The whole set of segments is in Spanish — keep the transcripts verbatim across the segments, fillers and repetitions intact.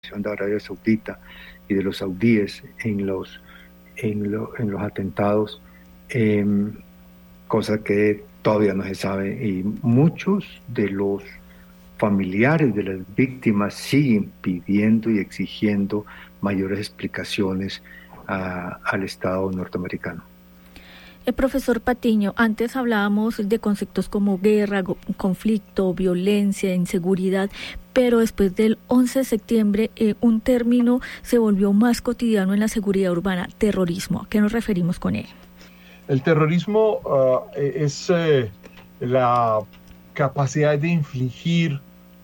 de Arabia Saudita y de los saudíes en los, en lo, en los atentados, eh, cosa que todavía no se sabe, y muchos de los familiares de las víctimas siguen pidiendo y exigiendo mayores explicaciones a, al Estado norteamericano. Eh, profesor Patiño, antes hablábamos de conceptos como guerra, go- conflicto, violencia, inseguridad, pero después del once de septiembre eh, un término se volvió más cotidiano en la seguridad urbana: terrorismo. ¿A qué nos referimos con él? El terrorismo uh, es eh, la capacidad de infligir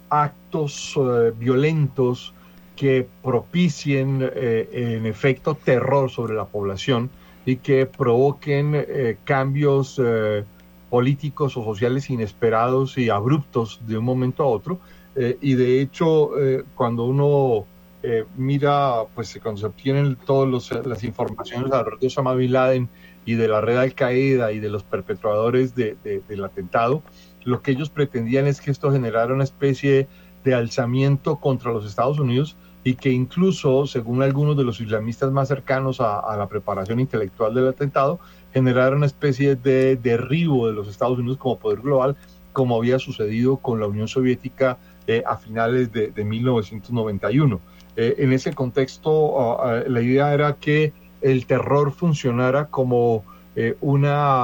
actos uh, violentos que propicien eh, en efecto terror sobre la población y que provoquen eh, cambios eh, políticos o sociales inesperados y abruptos de un momento a otro. Eh, y de hecho, eh, cuando uno eh, mira, pues cuando se obtienen todas las informaciones alrededor de Osama Bin Laden y de la red Al Qaeda y de los perpetradores de, de, del atentado, lo que ellos pretendían es que esto generara una especie de alzamiento contra los Estados Unidos y que incluso, según algunos de los islamistas más cercanos a, a la preparación intelectual del atentado, generara una especie de derribo de los Estados Unidos como poder global, como había sucedido con la Unión Soviética eh, a finales de, de mil novecientos noventa y uno. Eh, en ese contexto, uh, uh, la idea era que el terror funcionara como eh, un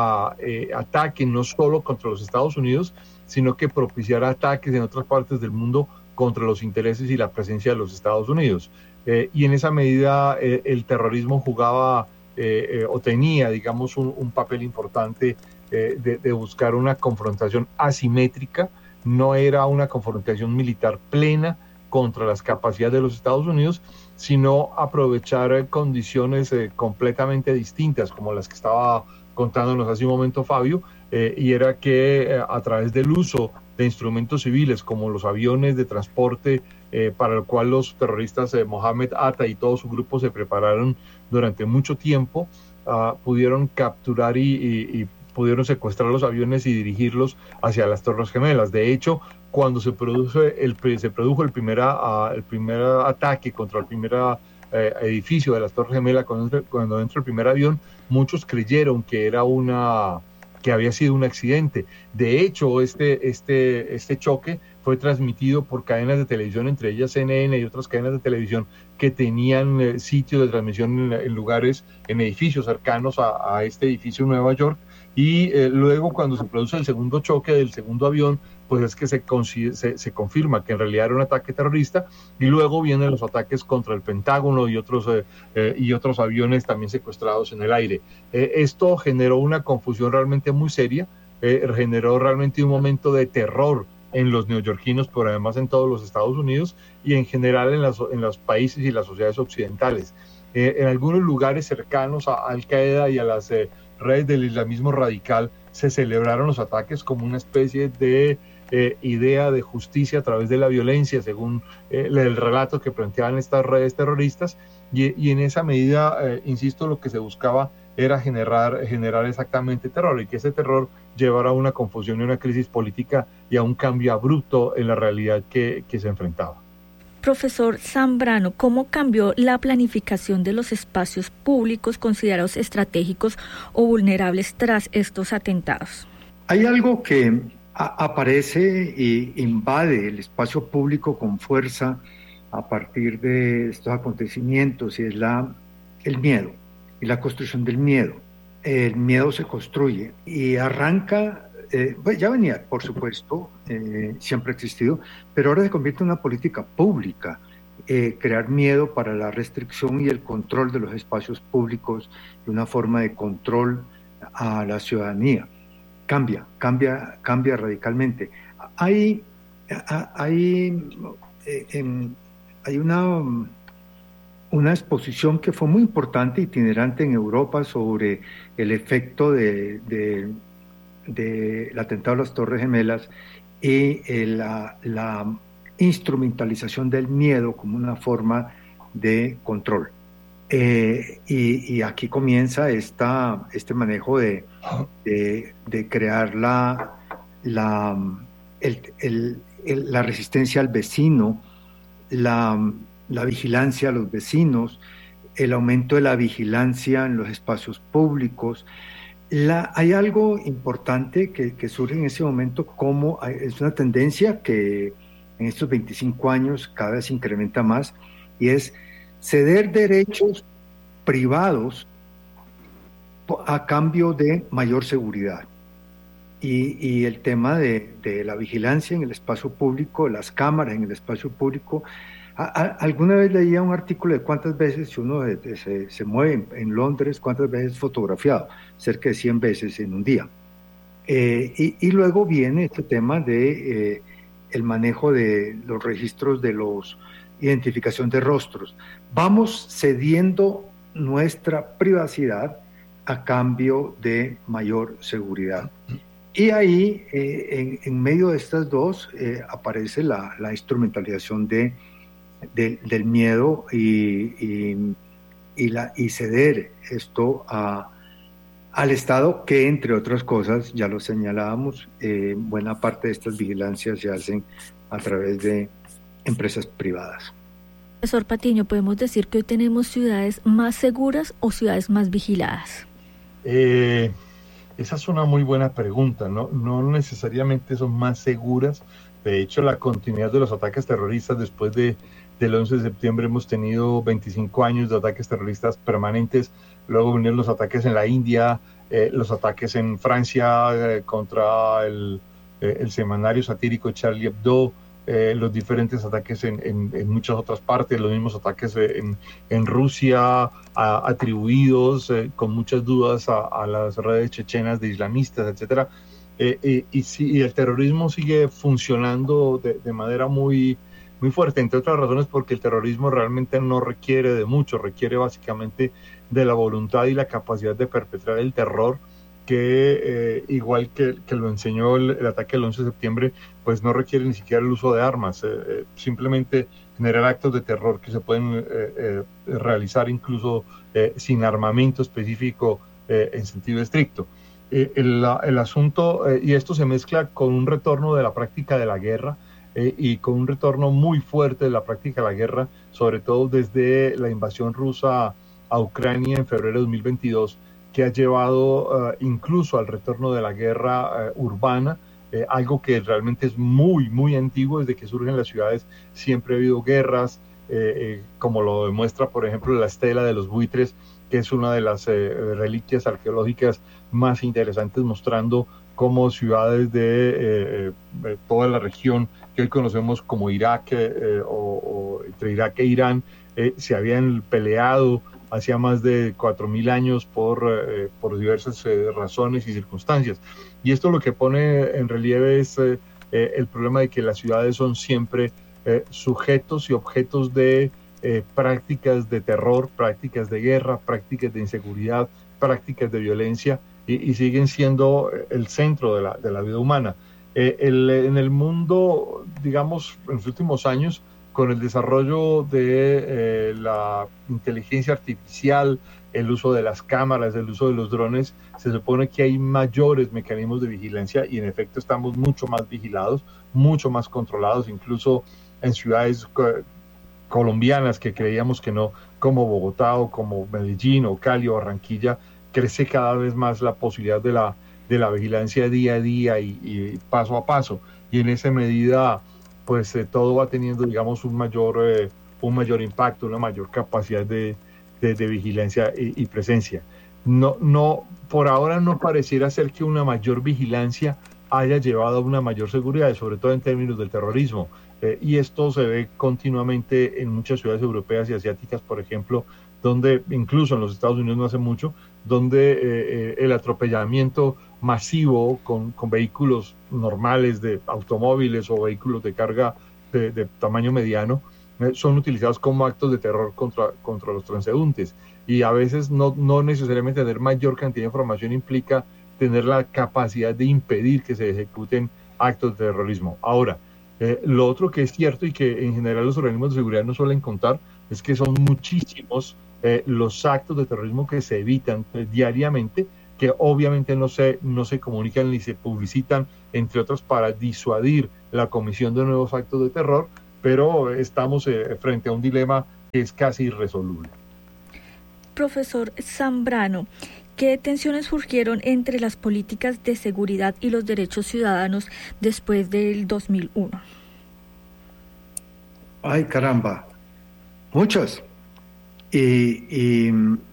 eh, ataque no solo contra los Estados Unidos, sino que propiciara ataques en otras partes del mundo contra los intereses y la presencia de los Estados Unidos. Eh, y en esa medida eh, el terrorismo jugaba eh, eh, o tenía, digamos, un, un papel importante eh, de, de buscar una confrontación asimétrica. No era una confrontación militar plena contra las capacidades de los Estados Unidos, sino aprovechar condiciones eh, completamente distintas, como las que estaba contándonos hace un momento Fabio, eh, y era que eh, a través del uso de instrumentos civiles como los aviones de transporte, eh, para el cual los terroristas eh, Mohamed Atta y todo su grupo se prepararon durante mucho tiempo, uh, pudieron capturar y, y, y pudieron secuestrar los aviones y dirigirlos hacia las Torres Gemelas. De hecho, cuando se produjo el, se produjo el, primera, uh, el primer ataque contra el primer eh, edificio de las Torres Gemelas, cuando, cuando entró el primer avión, muchos creyeron que era una que había sido un accidente. De hecho, este, este, este choque fue transmitido por cadenas de televisión, entre ellas C N N y otras cadenas de televisión que tenían eh, sitios de transmisión en, en lugares, en edificios cercanos a, a este edificio en Nueva York. Y eh, luego, cuando se produce el segundo choque del segundo avión, pues es que se, se, se confirma que en realidad era un ataque terrorista, y luego vienen los ataques contra el Pentágono y otros, eh, eh, y otros aviones también secuestrados en el aire. Eh, esto generó una confusión realmente muy seria, eh, generó realmente un momento de terror en los neoyorquinos, pero además en todos los Estados Unidos y en general en, las, en los países y las sociedades occidentales. Eh, en algunos lugares cercanos a Al Qaeda y a las eh, redes del islamismo radical se celebraron los ataques como una especie de eh, idea de justicia a través de la violencia, según eh, el relato que planteaban estas redes terroristas, y, y en esa medida, eh, insisto, lo que se buscaba era generar, generar exactamente terror, y que ese terror llevara a una confusión y una crisis política y a un cambio abrupto en la realidad que, que se enfrentaba. Profesor Zambrano, ¿cómo cambió la planificación de los espacios públicos considerados estratégicos o vulnerables tras estos atentados? Hay algo que a- aparece e invade el espacio público con fuerza a partir de estos acontecimientos, y es la, el miedo y la construcción del miedo. El miedo se construye y arranca, eh, pues ya venía, por supuesto, eh, siempre ha existido, pero ahora se convierte en una política pública, eh, crear miedo para la restricción y el control de los espacios públicos, de una forma de control a la ciudadanía. Cambia, cambia, cambia radicalmente. Hay, hay, eh, hay una, una exposición que fue muy importante, itinerante en Europa, sobre el efecto de, de, de el atentado a las Torres Gemelas y eh, la, la instrumentalización del miedo como una forma de control. Eh, y, y aquí comienza esta, este manejo de, de, de crear la, la, el, el, el, la resistencia al vecino, la, la vigilancia a los vecinos, el aumento de la vigilancia en los espacios públicos. La, hay algo importante que, que surge en ese momento, como hay, es una tendencia que en estos veinticinco años cada vez se incrementa más, y es ceder derechos privados a cambio de mayor seguridad. Y, y el tema de, de la vigilancia en el espacio público, las cámaras en el espacio público. A, a, alguna vez leía un artículo de cuántas veces uno de, de, se, se mueve en, en Londres, cuántas veces fotografiado, cerca de cien veces en un día. Eh, y, y luego viene este tema de eh, el manejo de los registros de los identificación de rostros. Vamos cediendo nuestra privacidad a cambio de mayor seguridad. Y ahí, eh, en, en medio de estas dos, eh, aparece la, la instrumentalización de, de, del miedo y, y, y, la, y ceder esto a, al Estado, que entre otras cosas, ya lo señalábamos, eh, buena parte de estas vigilancias se hacen a través de empresas privadas. Profesor Patiño, ¿podemos decir que hoy tenemos ciudades más seguras o ciudades más vigiladas? Eh... Esa es una muy buena pregunta, ¿no? No necesariamente son más seguras. De hecho, la continuidad de los ataques terroristas después de, del once de septiembre, hemos tenido veinticinco años de ataques terroristas permanentes. Luego vinieron los ataques en la India, eh, los ataques en Francia eh, contra el, eh, el semanario satírico Charlie Hebdo, eh, los diferentes ataques en, en, en muchas otras partes, los mismos ataques en, en Rusia, a, atribuidos eh, con muchas dudas a, a las redes chechenas de islamistas, etcétera. Eh, eh, y, y el terrorismo sigue funcionando de, de manera muy, muy fuerte, entre otras razones porque el terrorismo realmente no requiere de mucho, requiere básicamente de la voluntad y la capacidad de perpetrar el terror, que eh, igual que, que lo enseñó el, el ataque del once de septiembre, pues no requiere ni siquiera el uso de armas, eh, eh, simplemente generar actos de terror que se pueden eh, eh, realizar incluso eh, sin armamento específico eh, en sentido estricto. Eh, el, el asunto, eh, y esto se mezcla con un retorno de la práctica de la guerra eh, y con un retorno muy fuerte de la práctica de la guerra, sobre todo desde la invasión rusa a Ucrania en febrero de dos mil veintidós, que ha llevado uh, incluso al retorno de la guerra uh, urbana, eh, algo que realmente es muy, muy antiguo. Desde que surgen las ciudades siempre ha habido guerras, eh, eh, como lo demuestra, por ejemplo, la estela de los buitres, que es una de las eh, reliquias arqueológicas más interesantes, mostrando cómo ciudades de eh, eh, toda la región que hoy conocemos como Irak, eh, o, o entre Irak e Irán, eh, se habían peleado hacía más de cuatro mil años por, eh, por diversas eh, razones y circunstancias. Y esto lo que pone en relieve es eh, eh, el problema de que las ciudades son siempre eh, sujetos y objetos de eh, prácticas de terror, prácticas de guerra, prácticas de inseguridad, prácticas de violencia, y, y siguen siendo el centro de la, de la vida humana. Eh, el, en el mundo, digamos, en los últimos años, con el desarrollo de eh, la inteligencia artificial, el uso de las cámaras, el uso de los drones, se supone que hay mayores mecanismos de vigilancia, y en efecto estamos mucho más vigilados, mucho más controlados, incluso en ciudades co- colombianas que creíamos que no, como Bogotá o como Medellín o Cali o Barranquilla, crece cada vez más la posibilidad de la, de la vigilancia día a día y, y paso a paso, y en esa medida pues eh, todo va teniendo, digamos, un mayor, eh, un mayor impacto, una mayor capacidad de, de, de vigilancia y, y presencia. No, no, por ahora no pareciera ser que una mayor vigilancia haya llevado a una mayor seguridad, sobre todo en términos del terrorismo. Eh, y esto se ve continuamente en muchas ciudades europeas y asiáticas, por ejemplo, donde incluso en los Estados Unidos no hace mucho, donde eh, eh, el atropellamiento masivo con, con vehículos normales, de automóviles o vehículos de carga de, de tamaño mediano, eh, son utilizados como actos de terror contra, contra los transeúntes. Y a veces no, no necesariamente tener mayor cantidad de información implica tener la capacidad de impedir que se ejecuten actos de terrorismo. Ahora, eh, lo otro que es cierto y que en general los organismos de seguridad no suelen contar es que son muchísimos eh, los actos de terrorismo que se evitan eh, diariamente, que obviamente no se, no se comunican ni se publicitan, entre otros para disuadir la comisión de nuevos actos de terror, pero estamos eh, frente a un dilema que es casi irresoluble. Profesor Zambrano, ¿qué tensiones surgieron entre las políticas de seguridad y los derechos ciudadanos después del dos mil uno? Ay, caramba, muchas. Y, y,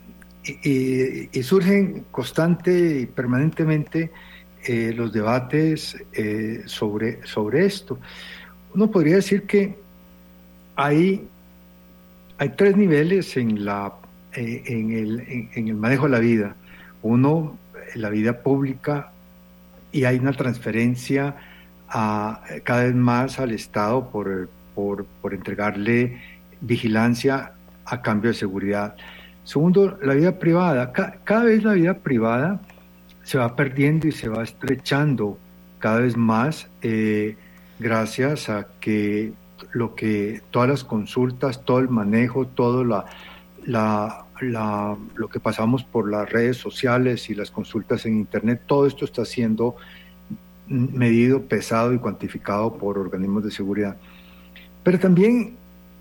y, y surgen constante y permanentemente eh, los debates eh, sobre, sobre esto. Uno podría decir que hay, hay tres niveles en, la, eh, en, el, en, en el manejo de la vida. Uno, la vida pública, y hay una transferencia a, cada vez más al Estado por, por, por entregarle vigilancia a cambio de seguridad. Segundo, la vida privada. Ca- cada vez la vida privada se va perdiendo y se va estrechando cada vez más eh, gracias a que lo que todas las consultas, todo el manejo, todo la, la, la, lo que pasamos por las redes sociales y las consultas en Internet, todo esto está siendo medido, pesado y cuantificado por organismos de seguridad. Pero también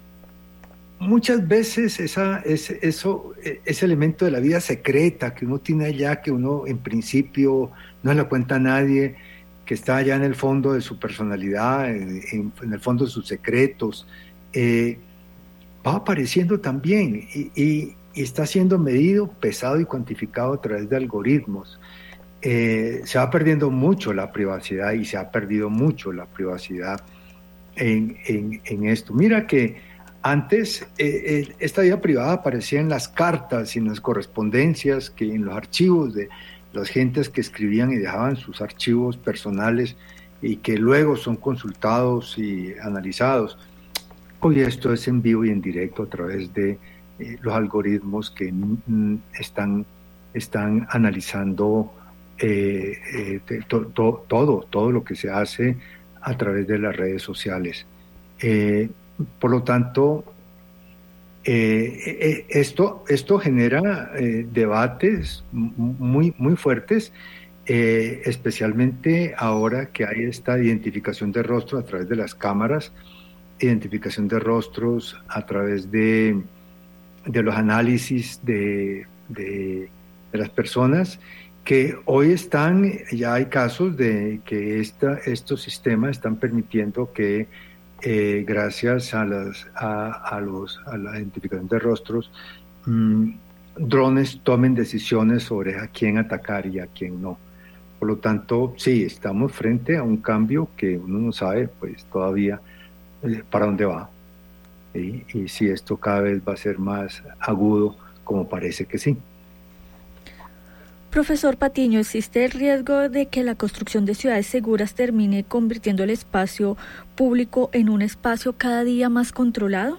muchas veces esa, ese, eso, ese elemento de la vida secreta que uno tiene allá, que uno en principio no le cuenta a nadie, que está allá en el fondo de su personalidad, en, en, en el fondo de sus secretos, eh, va apareciendo también y, y, y está siendo medido, pesado y cuantificado a través de algoritmos. Eh, se va perdiendo mucho la privacidad y se ha perdido mucho la privacidad en, en, en esto. Mira que antes eh, eh, esta vida privada aparecía en las cartas y en las correspondencias, que en los archivos de las gentes que escribían y dejaban sus archivos personales y que luego son consultados y analizados. Hoy esto es en vivo y en directo a través de eh, los algoritmos que mm, están, están analizando eh, eh, to, to, todo, todo lo que se hace a través de las redes sociales. Eh, por lo tanto, eh, eh, esto, esto genera eh, debates muy, muy fuertes, eh, especialmente ahora que hay esta identificación de rostros a través de las cámaras, identificación de rostros a través de, de los análisis de, de, de las personas, que hoy están, ya hay casos de que esta, estos sistemas están permitiendo que eh, gracias a, las, a, a, los, a la identificación de rostros, mmm, drones tomen decisiones sobre a quién atacar y a quién no. Por lo tanto, sí, estamos frente a un cambio que uno no sabe pues todavía eh, para dónde va. ¿Sí? Y si esto cada vez va a ser más agudo, como parece que sí. Profesor Patiño, ¿existe el riesgo de que la construcción de ciudades seguras termine convirtiendo el espacio público en un espacio cada día más controlado?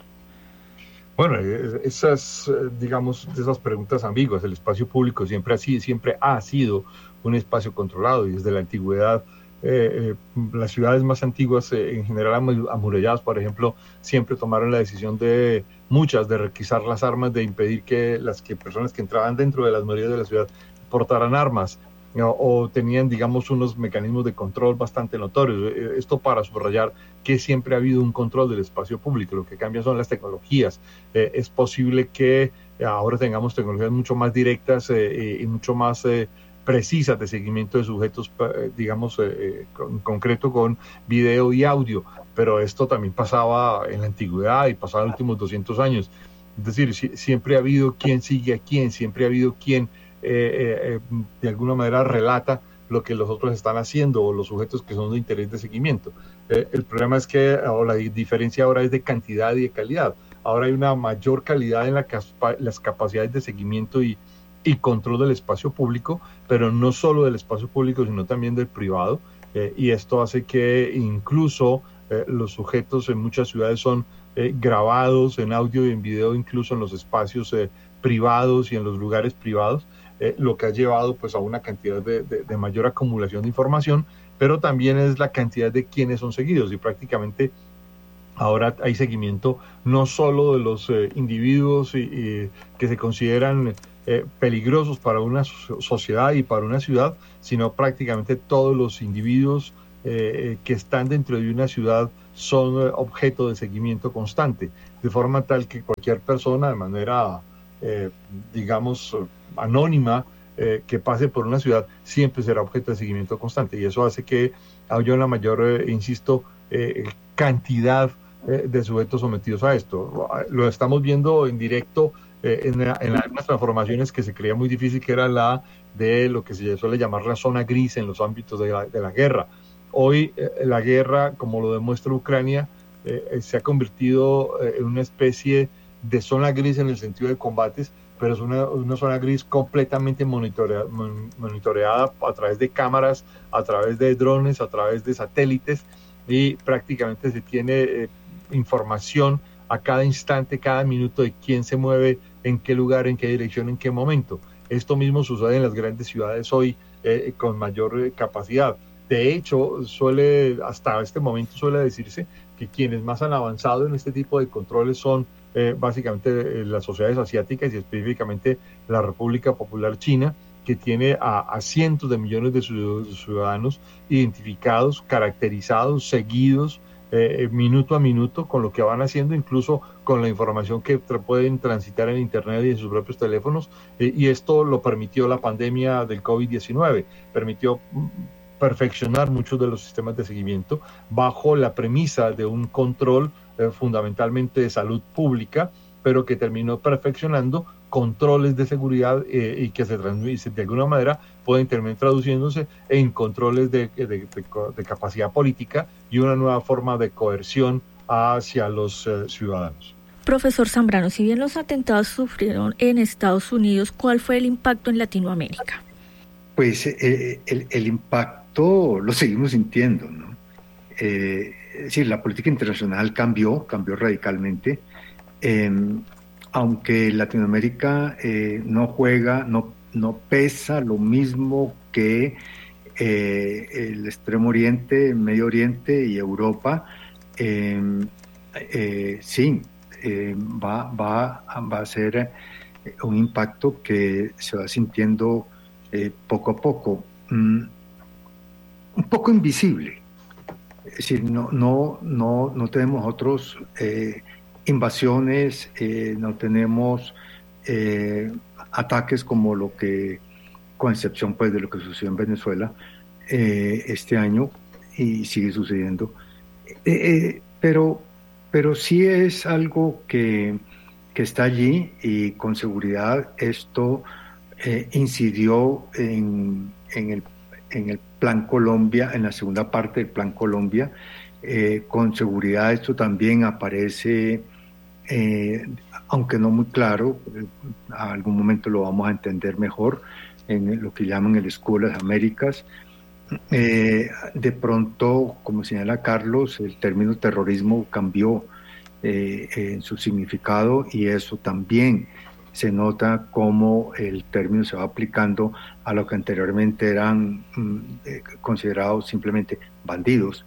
Bueno, esas, digamos, esas preguntas ambiguas. El espacio público siempre ha sido, siempre ha sido un espacio controlado y desde la antigüedad, eh, eh, las ciudades más antiguas, eh, en general amuralladas, por ejemplo, siempre tomaron la decisión de muchas de requisar las armas, de impedir que las que personas que entraban dentro de las murallas de la ciudad portaran armas, ¿no? O tenían, digamos, unos mecanismos de control bastante notorios. Esto para subrayar que siempre ha habido un control del espacio público. Lo que cambia son las tecnologías. Eh, es posible que ahora tengamos tecnologías mucho más directas eh, y mucho más eh, precisas de seguimiento de sujetos, digamos, eh, en concreto con video y audio, pero esto también pasaba en la antigüedad y pasaba en los últimos doscientos años. Es decir, si, siempre ha habido quien sigue a quién, siempre ha habido quien eh, eh, de alguna manera relata lo que los otros están haciendo o los sujetos que son de interés de seguimiento. Eh, el problema es que o la diferencia ahora es de cantidad y de calidad. Ahora hay una mayor calidad en la, las capacidades de seguimiento y y control del espacio público, pero no solo del espacio público, sino también del privado, eh, y esto hace que incluso eh, los sujetos en muchas ciudades son eh, grabados en audio y en video, incluso en los espacios eh, privados y en los lugares privados, eh, lo que ha llevado pues a una cantidad de, de, de mayor acumulación de información, pero también es la cantidad de quienes son seguidos, y prácticamente ahora hay seguimiento no solo de los eh, individuos y, y que se consideran Eh, peligrosos para una sociedad y para una ciudad, sino prácticamente todos los individuos eh, que están dentro de una ciudad son objeto de seguimiento constante, de forma tal que cualquier persona de manera, eh, digamos, anónima, eh, que pase por una ciudad, siempre será objeto de seguimiento constante. Y eso hace que haya una mayor, eh, insisto, eh, cantidad eh, de sujetos sometidos a esto. Lo estamos viendo en directo eh, en, en algunas transformaciones que se creía muy difícil, que era la de lo que se suele llamar la zona gris en los ámbitos de la, de la guerra. Hoy eh, la guerra, como lo demuestra Ucrania, eh, se ha convertido eh, en una especie de zona gris en el sentido de combates, pero es una, una zona gris completamente monitorea, monitoreada a través de cámaras, a través de drones, a través de satélites, y prácticamente se tiene eh, información a cada instante, cada minuto de quién se mueve, en qué lugar, en qué dirección, en qué momento. Esto mismo sucede en las grandes ciudades hoy eh, con mayor eh, capacidad. De hecho, suele, hasta este momento suele decirse que quienes más han avanzado en este tipo de controles son eh, básicamente eh, las sociedades asiáticas y específicamente la República Popular China, que tiene a, a cientos de millones de ciudadanos identificados, caracterizados, seguidos, eh, minuto a minuto con lo que van haciendo, incluso con la información que tra- pueden transitar en Internet y en sus propios teléfonos, eh, y esto lo permitió la pandemia del COVID diecinueve, permitió perfeccionar muchos de los sistemas de seguimiento bajo la premisa de un control eh, fundamentalmente de salud pública, pero que terminó perfeccionando controles de seguridad eh, y que se transmiten de alguna manera pueden terminar traduciéndose en controles de, de, de, de capacidad política y una nueva forma de coerción hacia los eh, ciudadanos. Profesor Zambrano, si bien los atentados sufrieron en Estados Unidos, ¿cuál fue el impacto en Latinoamérica? Pues eh, el, el impacto lo seguimos sintiendo, ¿no? Eh, es decir, la política internacional cambió, cambió radicalmente, eh, aunque Latinoamérica eh, no juega, no, no pesa lo mismo que eh, el Extremo Oriente, Medio Oriente y Europa, eh, eh, sí, eh, va, va, va a ser un impacto que se va sintiendo Eh, poco a poco, mm, un poco invisible. Es decir, no, no, no, no tenemos otros eh, invasiones, eh, no tenemos eh, ataques como lo que, con excepción pues de lo que sucedió en Venezuela eh, este año y sigue sucediendo. Eh, eh, pero, pero sí es algo que, que está allí y con seguridad esto Eh, incidió en, en, el, en el Plan Colombia, en la segunda parte del Plan Colombia. Eh, con seguridad esto también aparece, eh, aunque no muy claro, eh, a algún momento lo vamos a entender mejor, en lo que llaman el Escudo de las Américas. Eh, de pronto, como señala Carlos, el término terrorismo cambió eh, en su significado y eso también se nota cómo el término se va aplicando a lo que anteriormente eran mm, eh, considerados simplemente bandidos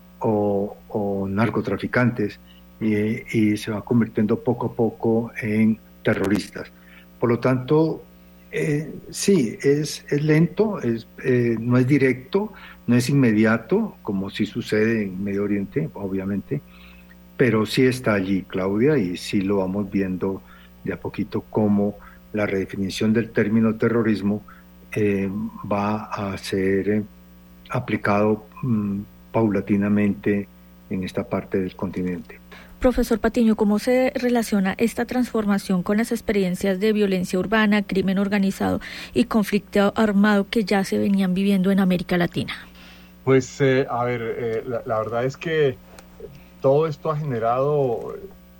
o, o narcotraficantes y, y se va convirtiendo poco a poco en terroristas. Por lo tanto, eh, sí, es, es lento, es, eh, no es directo, no es inmediato, como sí sucede en Medio Oriente, obviamente, pero sí está allí, Claudia, y sí lo vamos viendo de a poquito cómo la redefinición del término terrorismo eh, va a ser eh, aplicado mm, paulatinamente en esta parte del continente. Profesor Patiño, ¿cómo se relaciona esta transformación con las experiencias de violencia urbana, crimen organizado y conflicto armado que ya se venían viviendo en América Latina? Pues, eh, a ver, eh, la, la verdad es que todo esto ha generado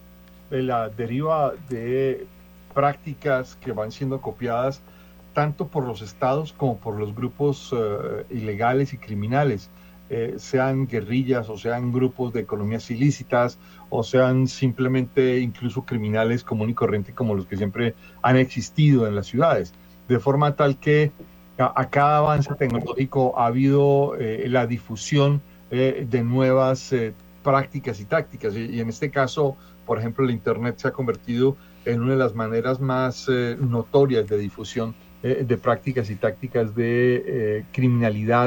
la deriva de prácticas que van siendo copiadas tanto por los estados como por los grupos uh, ilegales y criminales, eh, sean guerrillas o sean grupos de economías ilícitas o sean simplemente incluso criminales común y corriente como los que siempre han existido en las ciudades, de forma tal que a, a cada avance tecnológico ha habido eh, la difusión eh, de nuevas eh, prácticas y tácticas y, y en este caso, por ejemplo, el Internet se ha convertido en una de las maneras más eh, notorias de difusión eh, de prácticas y tácticas de eh, criminalidad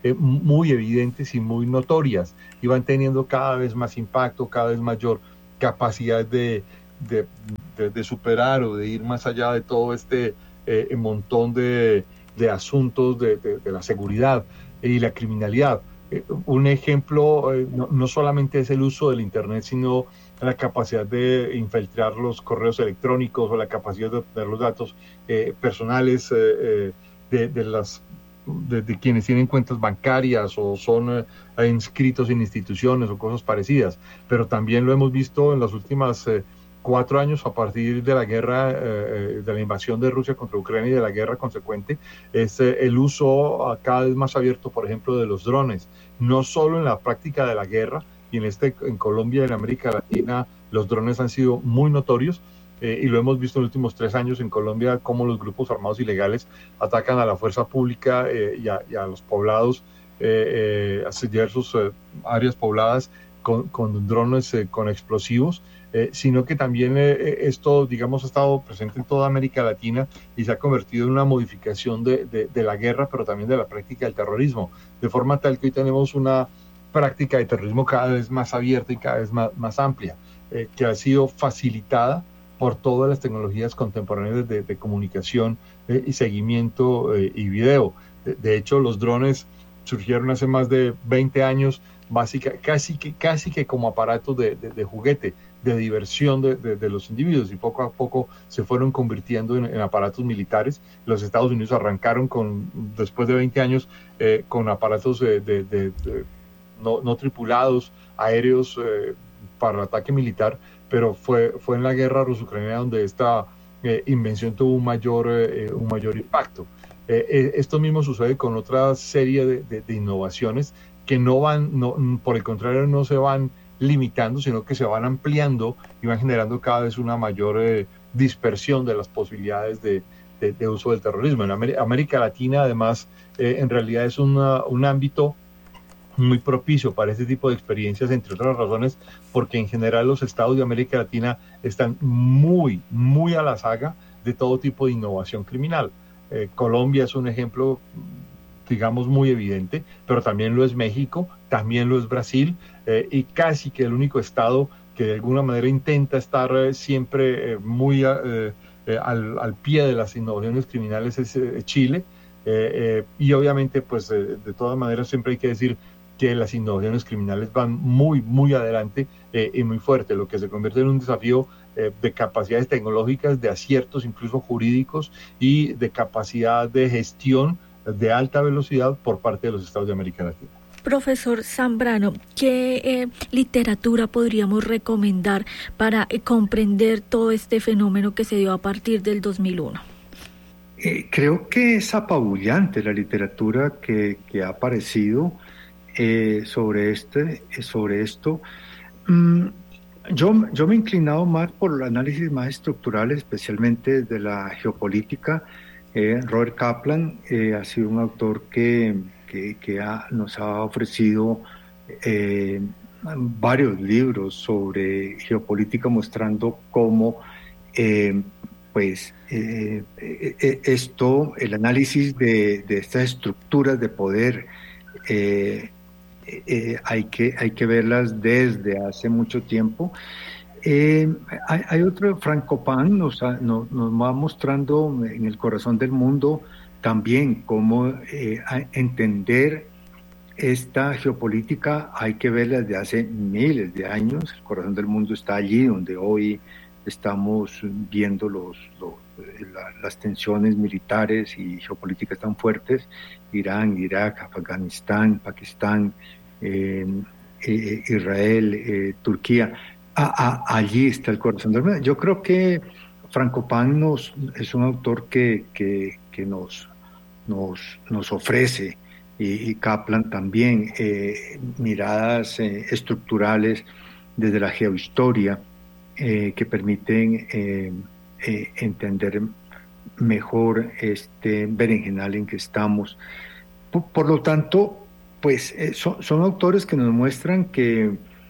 eh, muy evidentes y muy notorias, y van teniendo cada vez más impacto, cada vez mayor capacidad de, de, de, de superar o de ir más allá de todo este eh, montón de, de asuntos de, de, de la seguridad y la criminalidad. Eh, un ejemplo eh, no, no solamente es el uso del Internet, sino la capacidad de infiltrar los correos electrónicos o la capacidad de obtener los datos eh, personales eh, eh, de, de, las, de, de quienes tienen cuentas bancarias o son eh, inscritos en instituciones o cosas parecidas. Pero también lo hemos visto en las últimas eh, cuatro años a partir de la guerra, eh, de la invasión de Rusia contra Ucrania y de la guerra consecuente, es eh, el uso cada vez más abierto, por ejemplo, de los drones, no solo en la práctica de la guerra, y en, este, en Colombia y en América Latina los drones han sido muy notorios, eh, y lo hemos visto en los últimos tres años en Colombia, cómo los grupos armados ilegales atacan a la fuerza pública eh, y, a, y a los poblados, eh, eh, a diversas eh, áreas pobladas con, con drones eh, con explosivos, eh, sino que también eh, esto, digamos, ha estado presente en toda América Latina y se ha convertido en una modificación de, de, de la guerra, pero también de la práctica del terrorismo, de forma tal que hoy tenemos una práctica de terrorismo cada vez más abierta y cada vez más, más amplia, eh, que ha sido facilitada por todas las tecnologías contemporáneas de, de comunicación eh, y seguimiento eh, y video. De, de hecho, los drones surgieron hace más de veinte años, básica, casi, que, casi que como aparatos de, de, de juguete, de diversión de, de, de los individuos, y poco a poco se fueron convirtiendo en, en aparatos militares. Los Estados Unidos arrancaron con, después de veinte años eh, con aparatos de, de, de, de No, no tripulados, aéreos eh, para el ataque militar, pero fue, fue en la guerra ruso-ucraniana donde esta eh, invención tuvo un mayor, eh, un mayor impacto. Eh, eh, esto mismo sucede con otra serie de, de, de innovaciones que no van, no, por el contrario, no se van limitando, sino que se van ampliando y van generando cada vez una mayor eh, dispersión de las posibilidades de, de, de uso del terrorismo. En América, América Latina, además, eh, en realidad es una, un ámbito muy propicio para este tipo de experiencias, entre otras razones, porque en general los estados de América Latina están muy, muy a la saga de todo tipo de innovación criminal. Eh, Colombia es un ejemplo, digamos, muy evidente, pero también lo es México, también lo es Brasil, eh, y casi que el único estado que de alguna manera intenta estar eh, siempre eh, muy eh, eh, al, al pie de las innovaciones criminales es eh, Chile, eh, eh, y obviamente, pues, eh, de todas maneras siempre hay que decir que las innovaciones criminales van muy, muy adelante eh, y muy fuerte, lo que se convierte en un desafío eh, de capacidades tecnológicas, de aciertos incluso jurídicos y de capacidad de gestión de alta velocidad por parte de los estados de América Latina. Profesor Zambrano, ¿qué eh, literatura podríamos recomendar para eh, comprender todo este fenómeno que se dio a partir del dos mil uno? Eh, creo que es apabullante la literatura que, que ha aparecido Eh, sobre este sobre esto. Mm, yo, yo me he inclinado más por el análisis más estructural, especialmente de la geopolítica. eh, Robert Kaplan eh, ha sido un autor que, que, que ha, nos ha ofrecido eh, varios libros sobre geopolítica, mostrando cómo eh, pues eh, eh, esto, el análisis de, de estas estructuras de poder, eh, Eh, hay que hay que verlas desde hace mucho tiempo. Eh, hay, hay otro, Frank Copán nos, ha, nos, nos va mostrando en El corazón del mundo también cómo eh, entender esta geopolítica. Hay que verla desde hace miles de años. El corazón del mundo está allí donde hoy estamos viendo los, los la, las tensiones militares y geopolíticas tan fuertes: Irán, Irak, Afganistán, Pakistán, eh, eh, Israel, eh, Turquía. A, a, allí está el corazón del mundo. Yo creo que Franco Pan nos, es un autor que, que, que nos, nos, nos ofrece, y, y Kaplan también, eh, miradas eh, estructurales desde la geohistoria eh, que permiten eh, eh, entender mejor este berenjenal en que estamos. Por, por lo tanto, pues eh, son, son autores que nos muestran que,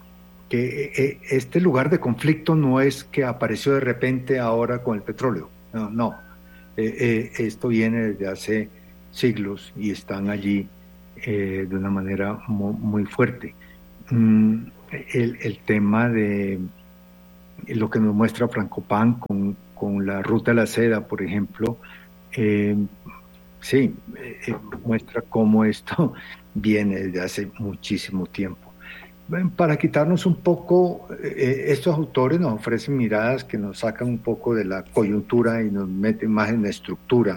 que eh, este lugar de conflicto no es que apareció de repente ahora con el petróleo. No, no. Eh, eh, esto viene desde hace siglos y están allí eh, de una manera muy, muy fuerte. Mm, el, el tema de lo que nos muestra Franco Pan con, con la Ruta de la Seda, por ejemplo, eh, sí, eh, muestra cómo esto viene desde hace muchísimo tiempo. Para quitarnos un poco, eh, estos autores nos ofrecen miradas que nos sacan un poco de la coyuntura y nos meten más en la estructura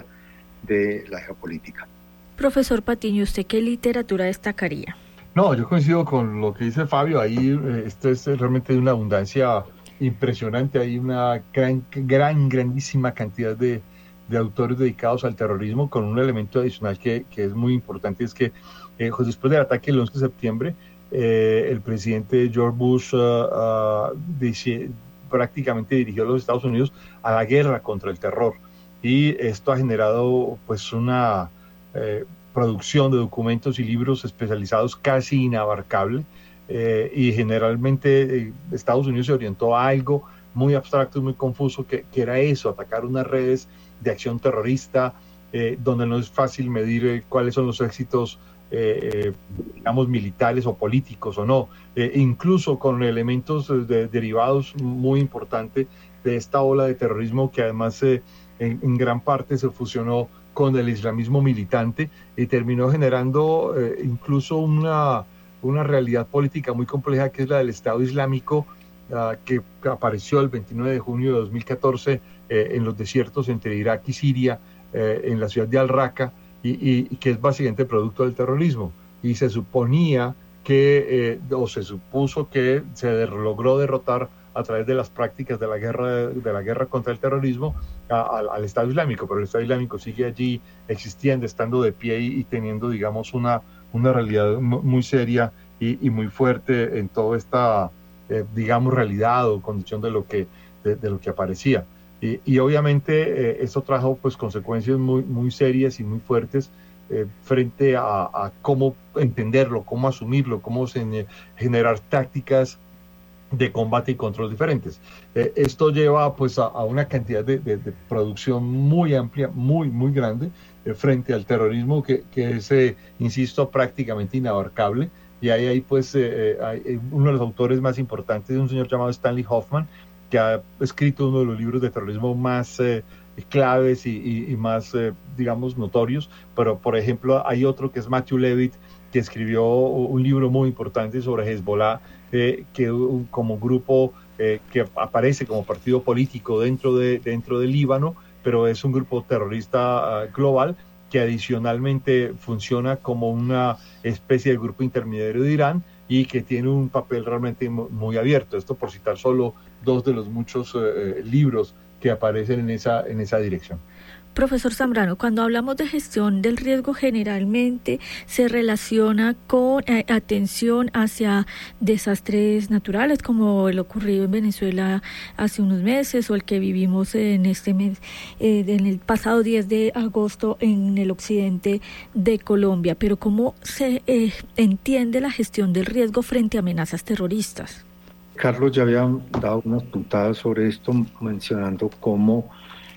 de la geopolítica. Profesor Patiño, ¿usted qué literatura destacaría? No, yo coincido con lo que dice Fabio. Ahí eh, esto es realmente de una abundancia impresionante. Hay una gran, gran, grandísima cantidad de, de autores dedicados al terrorismo, con un elemento adicional que, que es muy importante, es que eh, pues después del ataque del once de septiembre, eh, el presidente George Bush uh, uh, dice, prácticamente dirigió a los Estados Unidos a la guerra contra el terror. Y esto ha generado pues una eh, producción de documentos y libros especializados casi inabarcable, eh, y generalmente eh, Estados Unidos se orientó a algo muy abstracto y muy confuso, que, que era eso, atacar unas redes de acción terrorista, eh, donde no es fácil medir eh, cuáles son los éxitos, eh, eh, digamos, militares o políticos o no, eh, incluso con elementos de, derivados muy importantes de esta ola de terrorismo que además eh, en, en gran parte se fusionó con el islamismo militante y terminó generando eh, incluso una, una realidad política muy compleja, que es la del Estado Islámico, uh, que apareció el veintinueve de junio de dos mil catorce eh, en los desiertos entre Irak y Siria, eh, en la ciudad de Al-Raqqa, y, y, y que es básicamente producto del terrorismo. Y se suponía que, eh, o se supuso que se de, logró derrotar a través de las prácticas de la guerra, de la guerra contra el terrorismo a, a, al Estado Islámico, pero el Estado Islámico sigue allí existiendo, estando de pie y, y teniendo, digamos, una, una realidad muy seria y, y muy fuerte en toda esta, eh, digamos, realidad o condición de lo que, de, de lo que aparecía. Y, y obviamente eh, esto trajo pues consecuencias muy, muy serias y muy fuertes eh, frente a, a cómo entenderlo, cómo asumirlo, cómo se, generar tácticas de combate y control diferentes. Eh, esto lleva pues a, a una cantidad de, de, de producción muy amplia, muy, muy grande, eh, frente al terrorismo que, que es, eh, insisto, prácticamente inabarcable. Y ahí hay pues eh, hay uno de los autores más importantes es un señor llamado Stanley Hoffman, que ha escrito uno de los libros de terrorismo más eh, claves y, y, y más, eh, digamos, notorios. Pero, por ejemplo, hay otro que es Matthew Levitt, que escribió un libro muy importante sobre Hezbollah, eh, que como grupo eh, que aparece como partido político dentro de dentro del Líbano, pero es un grupo terrorista uh, global que adicionalmente funciona como una especie de grupo intermediario de Irán y que tiene un papel realmente muy abierto. Esto por citar solo dos de los muchos eh, libros que aparecen en esa, en esa dirección. Profesor Zambrano, cuando hablamos de gestión del riesgo, generalmente se relaciona con eh, atención hacia desastres naturales, como el ocurrido en Venezuela hace unos meses o el que vivimos en este mes, eh, en el pasado diez de agosto en el occidente de Colombia. Pero ¿cómo se eh, entiende la gestión del riesgo frente a amenazas terroristas? Carlos ya había dado unas puntadas sobre esto, mencionando cómo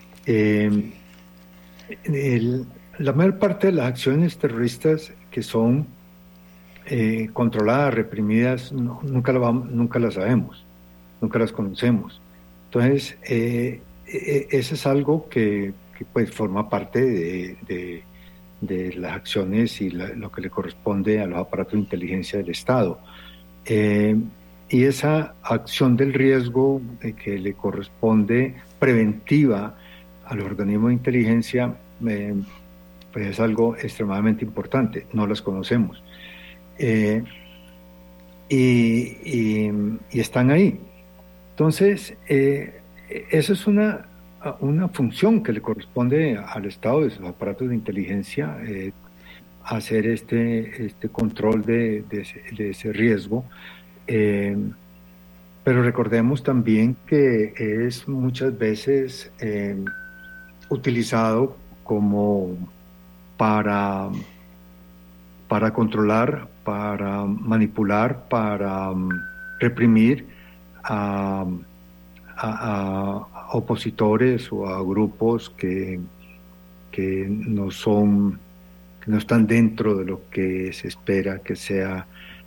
eh, El, la mayor parte de las acciones terroristas que son eh, controladas, reprimidas, no, nunca, la vamos, nunca las sabemos, nunca las conocemos. Entonces, eh, eh, eso es algo que, que pues, forma parte de, de, de las acciones y la, lo que le corresponde a los aparatos de inteligencia del Estado. Eh, y esa acción del riesgo eh, que le corresponde preventiva a los organismos de inteligencia, eh, pues es algo extremadamente importante, no las conocemos. Eh, y, y, y están ahí. Entonces, eh, eso es una, una función que le corresponde al Estado, de sus aparatos de inteligencia, eh, hacer este, este control de, de, ese, de ese riesgo. Eh, pero recordemos también que es muchas veces eh, utilizado como para, para controlar, para manipular, para um, reprimir a, a, a opositores o a grupos que, que no son que no están dentro de lo que se espera que sea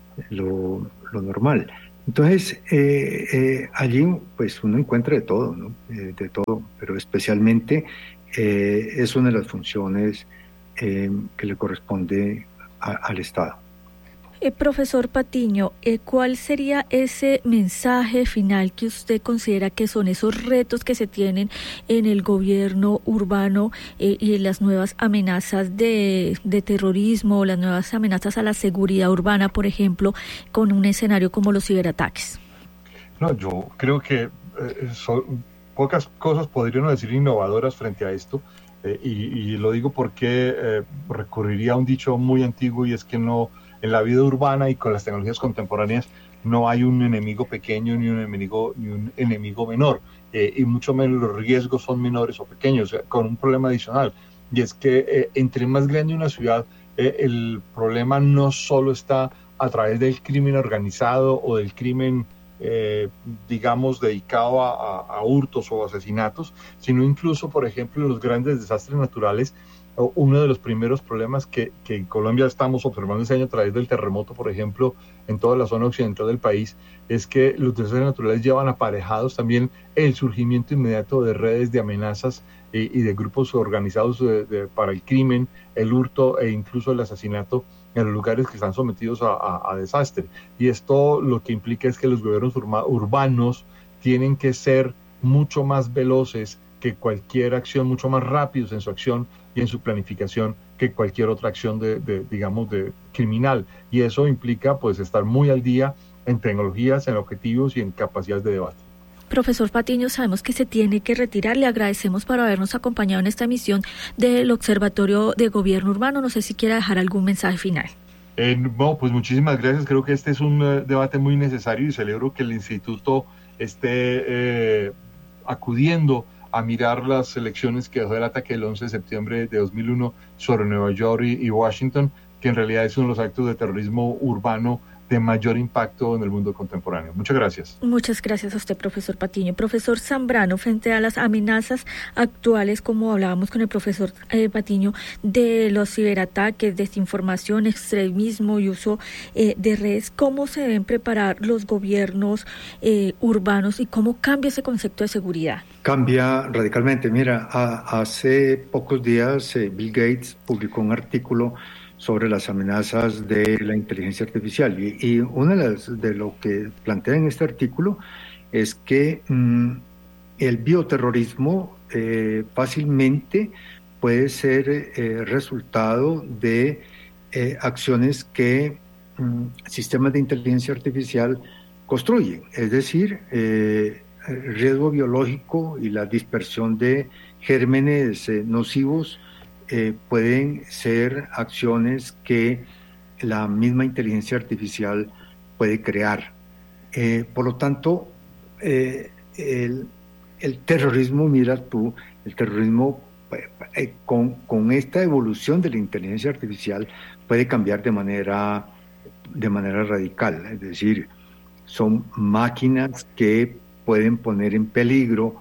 lo, lo normal. Entonces, eh, eh, allí pues uno encuentra de todo, ¿no? Eh, de todo, pero especialmente eh, es una de las funciones eh, que le corresponde a, al Estado. Eh, profesor Patiño, eh, ¿cuál sería ese mensaje final que usted considera que son esos retos que se tienen en el gobierno urbano eh, y en las nuevas amenazas de, de terrorismo, las nuevas amenazas a la seguridad urbana, por ejemplo, con un escenario como los ciberataques? No, yo creo que eh, son, pocas cosas podrían decir innovadoras frente a esto, eh, y, y lo digo porque eh, recurriría a un dicho muy antiguo, y es que no, en la vida urbana y con las tecnologías contemporáneas no hay un enemigo pequeño ni un enemigo, ni un enemigo menor, eh, y mucho menos los riesgos son menores o pequeños, con un problema adicional, y es que eh, entre más grande una ciudad, eh, el problema no solo está a través del crimen organizado o del crimen Eh, digamos, dedicado a, a, a hurtos o asesinatos, sino incluso, por ejemplo, en los grandes desastres naturales. Uno de los primeros problemas que, que en Colombia estamos observando este año a través del terremoto, por ejemplo, en toda la zona occidental del país, es que los desastres naturales llevan aparejados también el surgimiento inmediato de redes de amenazas y, y de grupos organizados de, de, para el crimen, el hurto e incluso el asesinato en los lugares que están sometidos a, a, a desastre. Y esto lo que implica es que los gobiernos urba, urbanos tienen que ser mucho más veloces que cualquier acción, mucho más rápidos en su acción y en su planificación que cualquier otra acción de, de digamos, de criminal. Y eso implica pues estar muy al día en tecnologías, en objetivos y en capacidades de debate. Profesor Patiño, sabemos que se tiene que retirar. Le agradecemos por habernos acompañado en esta emisión del Observatorio de Gobierno Urbano. No sé si quiera dejar algún mensaje final. Eh, no, pues muchísimas gracias. Creo que este es un uh, debate muy necesario y celebro que el instituto esté eh, acudiendo a mirar las elecciones que dejó el ataque del once de septiembre de dos mil uno sobre Nueva York y, y Washington, que en realidad es uno de los actos de terrorismo urbano de mayor impacto en el mundo contemporáneo. Muchas gracias. Muchas gracias a usted, profesor Patiño. Profesor Zambrano, frente a las amenazas actuales, como hablábamos con el profesor eh, Patiño, de los ciberataques, desinformación, extremismo y uso eh, de redes, ¿cómo se deben preparar los gobiernos eh, urbanos y cómo cambia ese concepto de seguridad? Cambia radicalmente. Mira, a, hace pocos días eh, Bill Gates publicó un artículo sobre las amenazas de la inteligencia artificial. Y, y una de las de lo que plantea en este artículo es que mmm, el bioterrorismo eh, fácilmente puede ser eh, resultado de eh, acciones que mmm, sistemas de inteligencia artificial construyen. Es decir, eh, el riesgo biológico y la dispersión de gérmenes eh, nocivos Eh, pueden ser acciones que la misma inteligencia artificial puede crear. Eh, por lo tanto, eh, el, el terrorismo, mira tú, el terrorismo eh, con, con esta evolución de la inteligencia artificial puede cambiar de manera, de manera radical. Es decir, son máquinas que pueden poner en peligro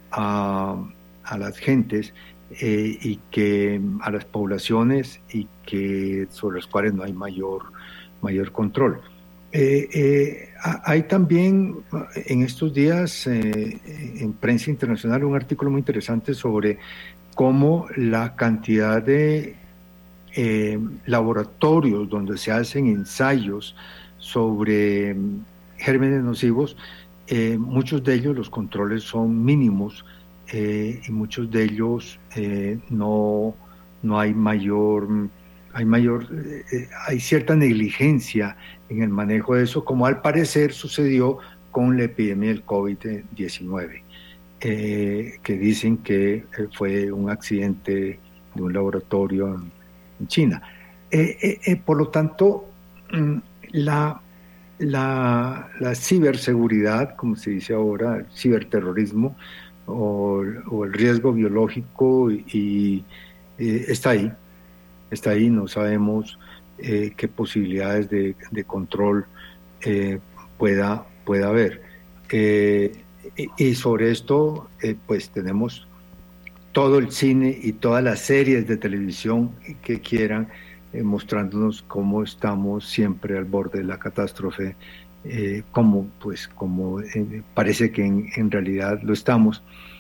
a, a las gentes Eh, y que a las poblaciones y que sobre las cuales no hay mayor, mayor control. Eh, eh, hay también en estos días eh, en prensa internacional un artículo muy interesante sobre cómo la cantidad de eh, laboratorios donde se hacen ensayos sobre gérmenes nocivos, eh, muchos de ellos los controles son mínimos. Eh, y muchos de ellos eh, no, no hay mayor, hay mayor, eh, hay cierta negligencia en el manejo de eso, como al parecer sucedió con la epidemia del COVID diecinueve, eh, que dicen que fue un accidente de un laboratorio en, en China. Eh, eh, eh, por lo tanto, la, la, la ciberseguridad, como se dice ahora, el ciberterrorismo, O, o el riesgo biológico y, y eh, está ahí, está ahí, no sabemos eh, qué posibilidades de, de control eh, pueda, pueda haber. Eh, y, y sobre esto, eh, pues tenemos todo el cine y todas las series de televisión que quieran, eh, mostrándonos cómo estamos siempre al borde de la catástrofe, eh, como pues como eh, parece que en, en realidad lo estamos.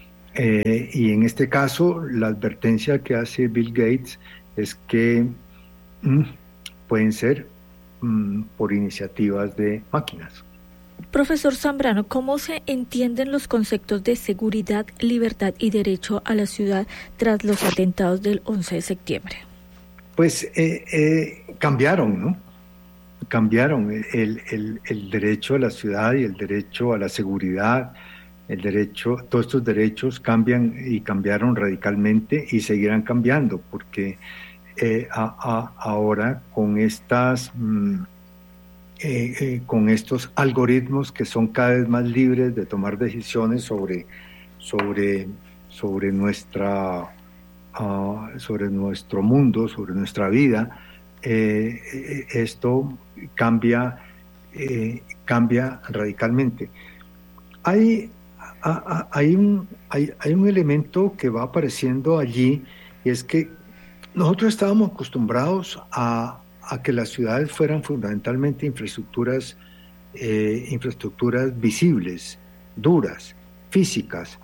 Eh, y en este caso, la advertencia que hace Bill Gates es que mm, pueden ser mm, por iniciativas de máquinas. Profesor Zambrano, ¿cómo se entienden los conceptos de seguridad, libertad y derecho a la ciudad tras los atentados del once de septiembre? Pues eh, eh, cambiaron, ¿no? Cambiaron el, el, el derecho a la ciudad y el derecho a la seguridad, el derecho, todos estos derechos cambian y cambiaron radicalmente y seguirán cambiando, porque eh, a, a, ahora con estas... Mmm, Eh, eh, con estos algoritmos que son cada vez más libres de tomar decisiones sobre, sobre, sobre, nuestra, uh, sobre nuestro mundo, sobre nuestra vida, eh, esto cambia, eh, cambia radicalmente. Hay, a, a, hay, un, hay, hay un elemento que va apareciendo allí, y es que nosotros estábamos acostumbrados a a que las ciudades fueran fundamentalmente infraestructuras, eh, infraestructuras visibles, duras, físicas,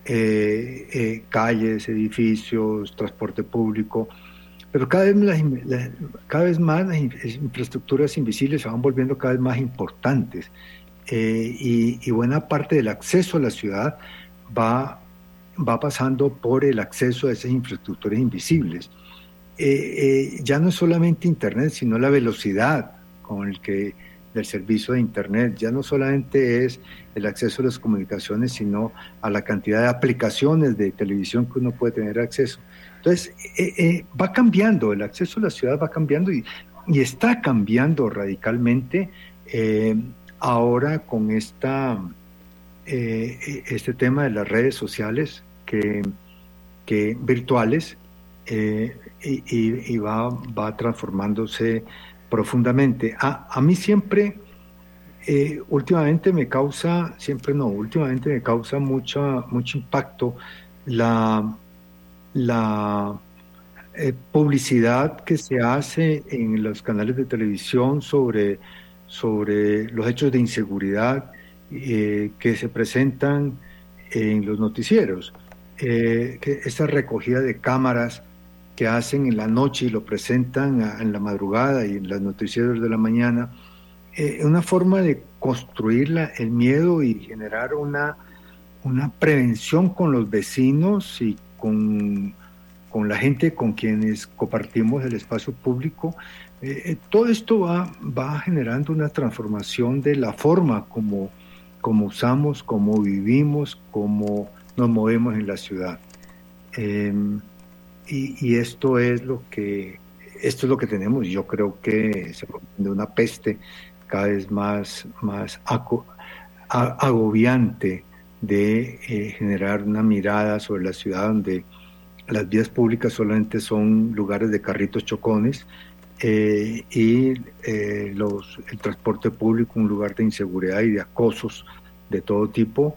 eh, eh, calles, edificios, transporte público, pero cada vez, las, las, cada vez más las infraestructuras invisibles se van volviendo cada vez más importantes, eh, y, y buena parte del acceso a la ciudad va, va pasando por el acceso a esas infraestructuras invisibles. Eh, eh, ya no es solamente Internet, sino la velocidad con el que del servicio de Internet, ya no solamente es el acceso a las comunicaciones, sino a la cantidad de aplicaciones de televisión que uno puede tener acceso. Entonces, eh, eh, va cambiando, el acceso a la ciudad va cambiando y, y está cambiando radicalmente eh, ahora con esta, eh, este tema de las redes sociales que, que virtuales, Eh, y, y, y va, va transformándose profundamente. A, a mí siempre, eh, últimamente me causa, siempre no, últimamente me causa mucha, mucho impacto la, la eh, publicidad que se hace en los canales de televisión sobre, sobre los hechos de inseguridad eh, que se presentan en los noticieros. Eh, que esa recogida de cámaras que hacen en la noche y lo presentan a, en la madrugada y en los noticieros de la mañana, eh, una forma de construir la, el miedo y generar una, una prevención con los vecinos y con, con la gente con quienes compartimos el espacio público. Eh, todo esto va, va generando una transformación de la forma como, como usamos, como vivimos, como nos movemos en la ciudad. Eh, Y, y esto es lo que esto es lo que tenemos. Yo creo que se de una peste cada vez más, más aco, a, agobiante de eh, generar una mirada sobre la ciudad donde las vías públicas solamente son lugares de carritos chocones eh, y eh, los, el transporte público un lugar de inseguridad y de acosos de todo tipo,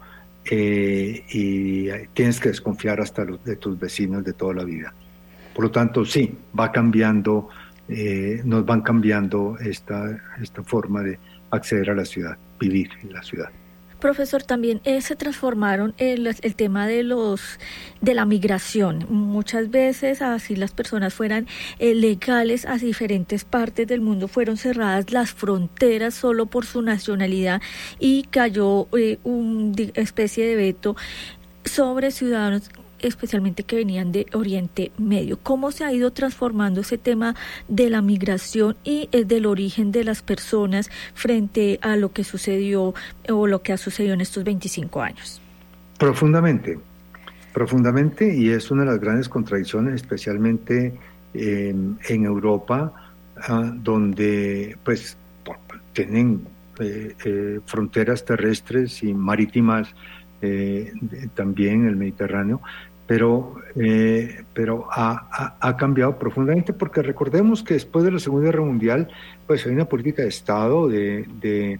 eh, y tienes que desconfiar hasta los, de tus vecinos de toda la vida. Por lo tanto, sí, va cambiando, eh, nos van cambiando esta, esta forma de acceder a la ciudad, vivir en la ciudad. Profesor, también eh, se transformaron el, el tema de los de la migración. Muchas veces, así las personas fueran eh, legales a diferentes partes del mundo, fueron cerradas las fronteras solo por su nacionalidad y cayó eh, una especie de veto sobre ciudadanos especialmente que venían de Oriente Medio. ¿Cómo se ha ido transformando ese tema de la migración y eh, del origen de las personas frente a lo que sucedió o lo que ha sucedido en estos veinticinco años? Profundamente, profundamente, y es una de las grandes contradicciones, especialmente eh, en Europa, uh, donde pues tienen eh, eh, fronteras terrestres y marítimas eh, de, también en el Mediterráneo, pero, eh, pero ha, ha, ha cambiado profundamente, porque recordemos que después de la Segunda Guerra Mundial pues hay una política de Estado de, de,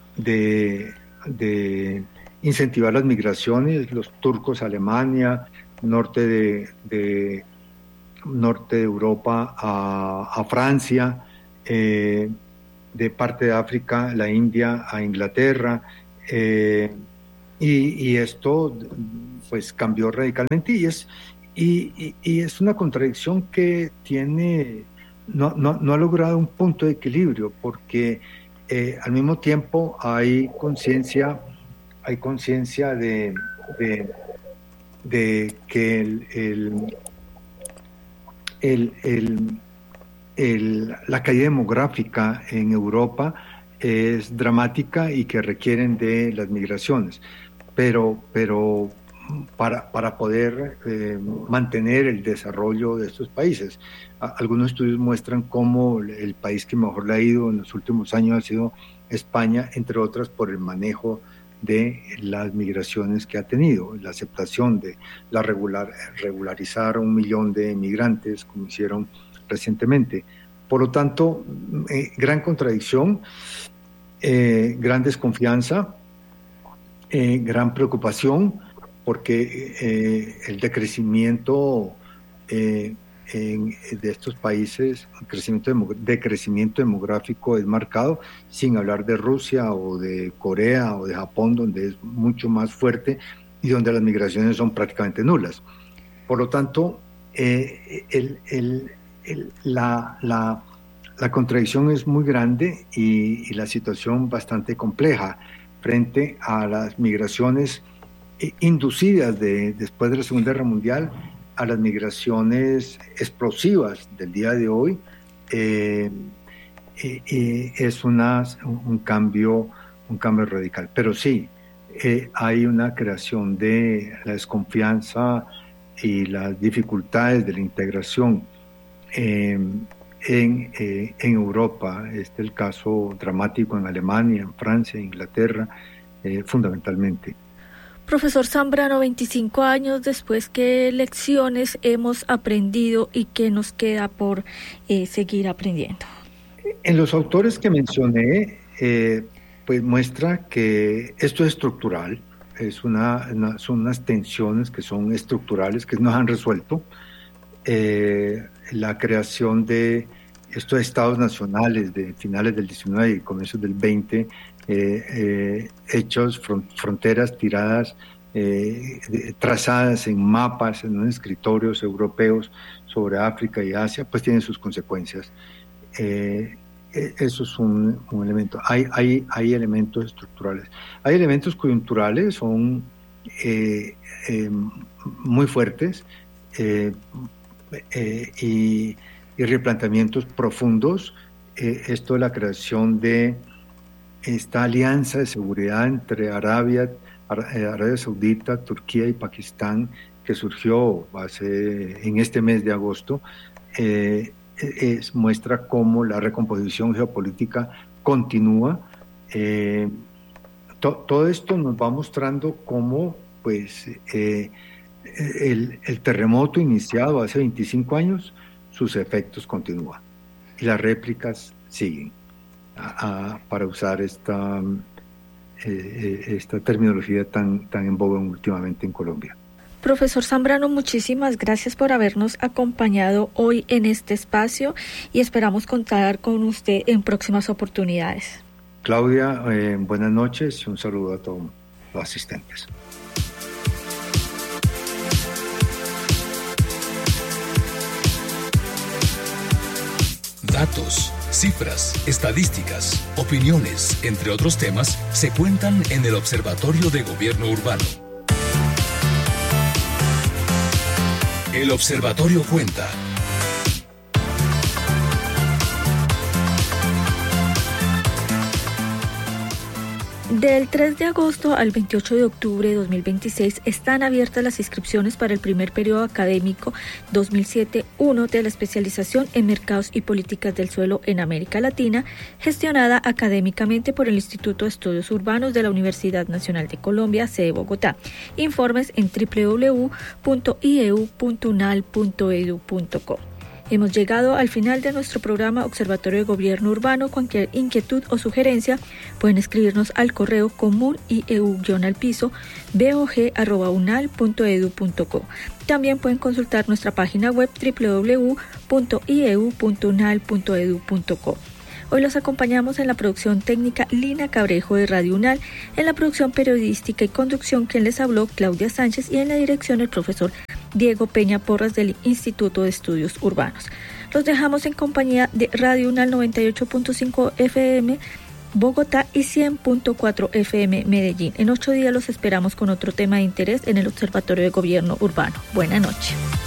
de, de incentivar las migraciones, los turcos a Alemania, norte de, de, norte de Europa a, a Francia, eh, de parte de África, la India a Inglaterra, eh, y, y esto pues cambió radicalmente y es, y, y, y es una contradicción que tiene, no, no, no ha logrado un punto de equilibrio, porque eh, al mismo tiempo hay conciencia, hay conciencia de, de, de que el, el, el, el El, la caída demográfica en Europa es dramática y que requieren de las migraciones, pero, pero para, para poder eh, mantener el desarrollo de estos países. A, algunos estudios muestran cómo el país que mejor le ha ido en los últimos años ha sido España, entre otras por el manejo de las migraciones que ha tenido, la aceptación de la regular, regularizar a un millón de migrantes, como hicieron recientemente. Por lo tanto, eh, gran contradicción, eh, gran desconfianza, eh, gran preocupación, porque eh, el decrecimiento eh, en, de estos países, el crecimiento demo, decrecimiento demográfico es marcado, sin hablar de Rusia o de Corea o de Japón, donde es mucho más fuerte y donde las migraciones son prácticamente nulas. Por lo tanto, eh, el, el El, la, la, la contradicción es muy grande y, y la situación bastante compleja frente a las migraciones inducidas de, después de la Segunda Guerra Mundial, a las migraciones explosivas del día de hoy. Eh, eh, eh, es una, un, cambio, un cambio radical. Pero sí, eh, hay una creación de la desconfianza y las dificultades de la integración Eh, en, eh, en Europa. Este es el caso dramático en Alemania, en Francia, en Inglaterra, eh, fundamentalmente. Profesor Zambrano, veinticinco años después, ¿qué lecciones hemos aprendido y qué nos queda por eh, seguir aprendiendo? En los autores que mencioné, eh, pues muestra que esto es estructural, es una, una, son unas tensiones que son estructurales, que no han resuelto. Eh, la creación de estos estados nacionales de finales del diecinueve y comienzos del veinte, eh, eh, hechos, fronteras tiradas, eh, trazadas en mapas, en unos escritorios europeos sobre África y Asia, pues tienen sus consecuencias. Eh, eso es un, un elemento. Hay, hay, hay elementos estructurales. Hay elementos coyunturales, son eh, eh, muy fuertes, eh, Eh, y, y replanteamientos profundos. Eh, esto de la creación de esta alianza de seguridad entre Arabia, Arabia Saudita, Turquía y Pakistán, que surgió hace, en este mes de agosto, eh, es, muestra cómo la recomposición geopolítica continúa. Eh, to, todo esto nos va mostrando cómo pues, eh, El, el terremoto iniciado hace veinticinco años, sus efectos continúan y las réplicas siguen, a, a, para usar esta, eh, esta terminología tan, tan en boga últimamente en Colombia. Profesor Zambrano, muchísimas gracias por habernos acompañado hoy en este espacio y esperamos contar con usted en próximas oportunidades. Claudia, eh, buenas noches y un saludo a todos los asistentes. Datos, cifras, estadísticas, opiniones, entre otros temas, se cuentan en el Observatorio de Gobierno Urbano. El Observatorio cuenta. Del tres de agosto al veintiocho de octubre de dos mil veintiséis están abiertas las inscripciones para el primer periodo académico dos mil siete uno de la especialización en mercados y políticas del suelo en América Latina, gestionada académicamente por el Instituto de Estudios Urbanos de la Universidad Nacional de Colombia, sede Bogotá. Informes en doble u doble u doble u punto i e u punto u n a l punto e d u punto co. Hemos llegado al final de nuestro programa Observatorio de Gobierno Urbano. Cualquier inquietud o sugerencia pueden escribirnos al correo común I E U-al piso bog arroba unal punto edu punto co. También pueden consultar nuestra página web doble u doble u doble u punto i e u punto unal punto edu punto co. Hoy los acompañamos en la producción técnica Lina Cabrejo de Radio Unal, en la producción periodística y conducción quien les habló Claudia Sánchez y en la dirección el profesor Diego Peña Porras del Instituto de Estudios Urbanos. Los dejamos en compañía de Radio Unal noventa y ocho punto cinco F M Bogotá y cien punto cuatro F M Medellín. En ocho días los esperamos con otro tema de interés en el Observatorio de Gobierno Urbano. Buenas noches.